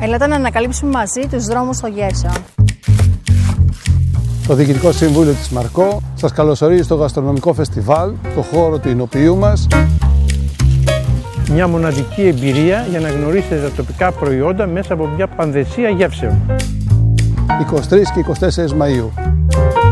Έλατε να ανακαλύψουμε μαζί τους δρόμους στο Γέρσο. Το Διοικητικό Συμβούλιο της Μαρκό σας καλωσορίζει στο γαστρονομικό φεστιβάλ, το χώρο του Ηνοποιού μας. Μια μοναδική εμπειρία για να γνωρίσετε τα τοπικά προϊόντα μέσα από μια πανδεσία γεύσεων. 23 και 24 Μαΐου.